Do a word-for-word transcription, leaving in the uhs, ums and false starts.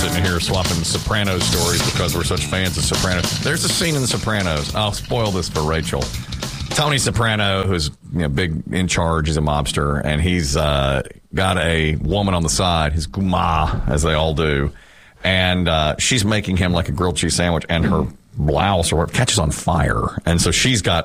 sitting here swapping Sopranos stories because we're such fans of Sopranos. There's a scene in The Sopranos. I'll spoil this for Rachel. Tony Soprano, who's you know, big in charge, is a mobster, and he's uh, got a woman on the side, his guma, as they all do, and uh, she's making him like a grilled cheese sandwich, and her blouse or what catches on fire, and so she's got